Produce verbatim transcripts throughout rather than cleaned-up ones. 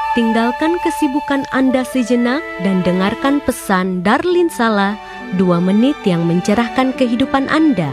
tinggalkan kesibukan Anda sejenak dan dengarkan pesan Darlin Sala, dua menit yang mencerahkan kehidupan Anda.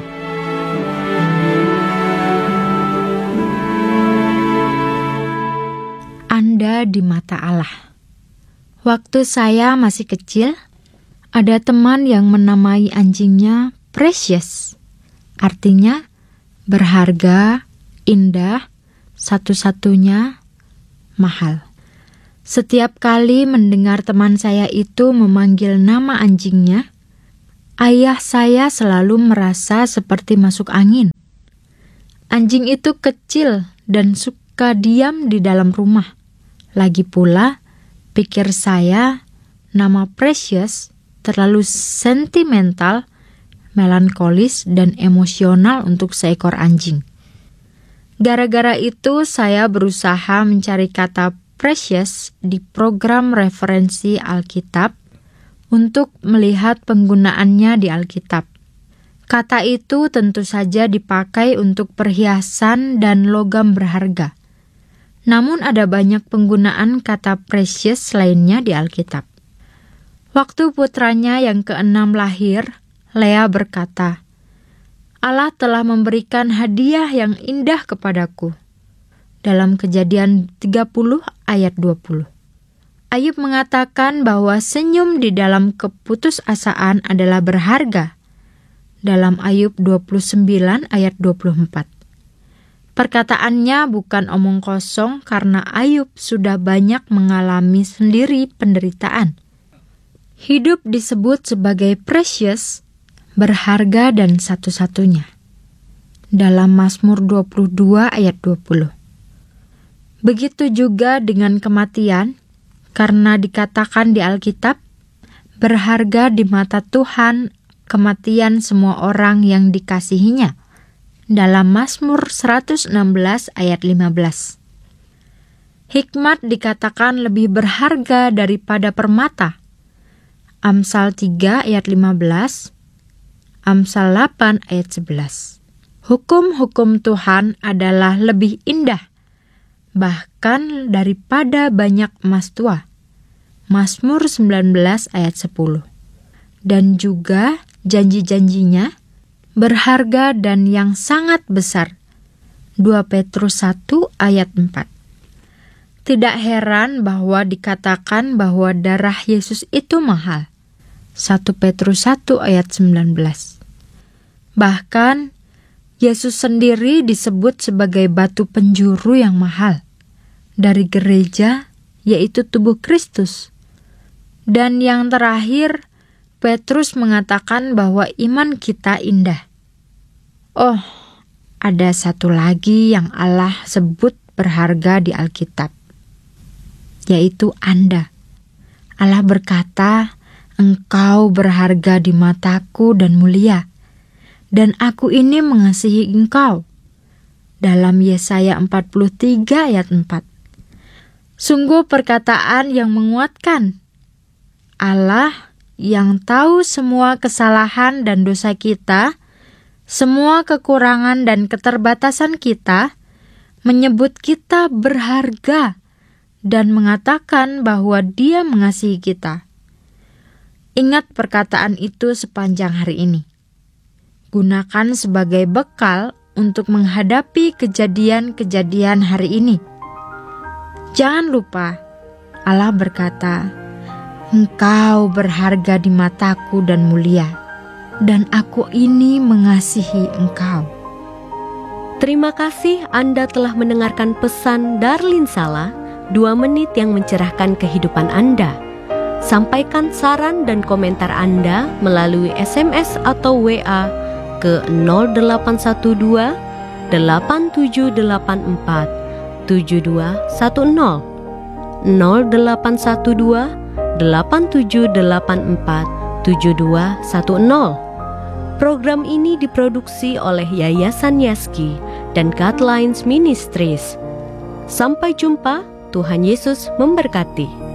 Anda di mata Allah. Waktu saya masih kecil, ada teman yang menamai anjingnya Precious. Artinya berharga, indah, satu-satunya, mahal. Setiap kali mendengar teman saya itu memanggil nama anjingnya, ayah saya selalu merasa seperti masuk angin. Anjing itu kecil dan suka diam di dalam rumah. Lagi pula, pikir saya, nama Precious terlalu sentimental, melankolis, dan emosional untuk seekor anjing. Gara-gara itu, saya berusaha mencari kata Precious di program referensi Alkitab untuk melihat penggunaannya di Alkitab. Kata itu tentu saja dipakai untuk perhiasan dan logam berharga. Namun ada banyak penggunaan kata precious lainnya di Alkitab. Waktu putranya yang keenam lahir, Lea berkata, Allah telah memberikan hadiah yang indah kepadaku. Dalam Kejadian tiga puluh ayat dua puluh. Ayub mengatakan bahwa senyum di dalam keputusasaan adalah berharga. Dalam Ayub dua puluh sembilan ayat dua puluh empat. Perkataannya bukan omong kosong karena Ayub sudah banyak mengalami sendiri penderitaan. Hidup disebut sebagai precious, berharga dan satu-satunya. Dalam Mazmur dua puluh dua ayat dua puluh. Begitu juga dengan kematian, karena dikatakan di Alkitab, berharga di mata Tuhan kematian semua orang yang dikasihinya. Dalam Mazmur seratus enam belas ayat lima belas. Hikmat dikatakan lebih berharga daripada permata. Amsal tiga ayat lima belas, Amsal delapan ayat sebelas. Hukum-hukum Tuhan adalah lebih indah, bahkan daripada banyak emas tua. Mazmur sembilan belas ayat sepuluh. Dan juga janji-janjinya berharga dan yang sangat besar. dua Petrus satu ayat empat. Tidak heran bahwa dikatakan bahwa darah Yesus itu mahal. satu Petrus satu ayat sembilan belas. Bahkan Yesus sendiri disebut sebagai batu penjuru yang mahal dari gereja, yaitu tubuh Kristus. Dan yang terakhir, Petrus mengatakan bahwa iman kita indah. Oh, ada satu lagi yang Allah sebut berharga di Alkitab, yaitu Anda. Allah berkata, Engkau berharga di mataku dan mulia, dan aku ini mengasihi engkau. Dalam Yesaya empat puluh tiga ayat empat. Sungguh perkataan yang menguatkan. Allah yang tahu semua kesalahan dan dosa kita, semua kekurangan dan keterbatasan kita, menyebut kita berharga dan mengatakan bahwa Dia mengasihi kita. Ingat perkataan itu sepanjang hari ini. Gunakan sebagai bekal untuk menghadapi kejadian-kejadian hari ini. Jangan lupa, Allah berkata, Engkau berharga di mataku dan mulia, dan aku ini mengasihi engkau. Terima kasih Anda telah mendengarkan pesan Darlin Sala, dua menit yang mencerahkan kehidupan Anda. Sampaikan saran dan komentar Anda melalui S M S atau W A ke nol delapan satu dua delapan tujuh delapan empat tujuh dua satu nol nol delapan satu dua delapan tujuh delapan empat tujuh dua satu nol. Program ini diproduksi oleh Yayasan Yaski dan Godlines Ministries. Sampai jumpa, Tuhan Yesus memberkati.